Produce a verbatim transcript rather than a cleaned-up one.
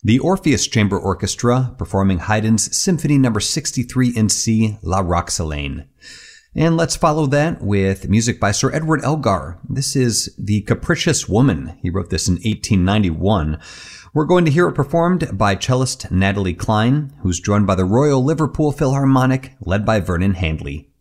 The Orpheus Chamber Orchestra performing Haydn's Symphony number sixty-three in C, La Roxelane. And let's follow that with music by Sir Edward Elgar. This is The Capricious Woman. He wrote this in eighteen ninety-one. We're going to hear it performed by cellist Natalie Klein, who's joined by the Royal Liverpool Philharmonic, led by Vernon Handley.